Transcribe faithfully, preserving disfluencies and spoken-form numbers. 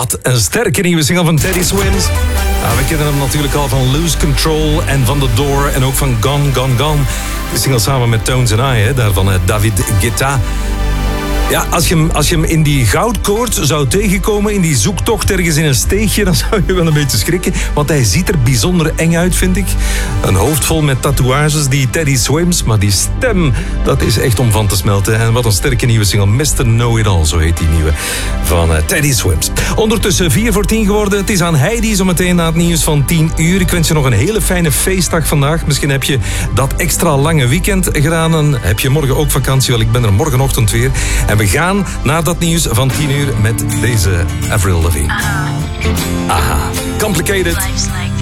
Wat een sterke nieuwe single van Teddy Swims. Nou, we kennen hem natuurlijk al van Lose Control en van The Door en ook van Gone, Gone, Gone. De single samen met Tones and I, hè, daarvan uh, David Guetta. Ja, als je, hem, als je hem in die goudkoord zou tegenkomen, in die zoektocht ergens in een steegje, dan zou je wel een beetje schrikken. Want hij ziet er bijzonder eng uit, vind ik. Een hoofd vol met tatoeages, die Teddy Swims. Maar die stem, dat is echt om van te smelten. En wat een sterke nieuwe single. mister Know-It-All, zo heet die nieuwe, van uh, Teddy Swims. Ondertussen vier voor tien geworden. Het is aan Heidi zometeen na het nieuws van tien uur. Ik wens je nog een hele fijne feestdag vandaag. Misschien heb je dat extra lange weekend gedaan. En heb je morgen ook vakantie. Wel, ik ben er morgenochtend weer. En we gaan naar dat nieuws van tien uur met deze Avril Lavigne. Aha. Aha. Complicated.